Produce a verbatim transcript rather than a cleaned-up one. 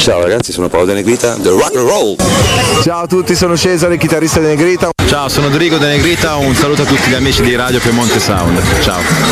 Ciao ragazzi, sono Paolo De Negrita, The Rock and Roll. Ciao a tutti, sono Cesare, chitarrista De Negrita. Ciao, sono Dorigo De Negrita, un saluto a tutti gli amici di Radio Piemonte Sound. Ciao.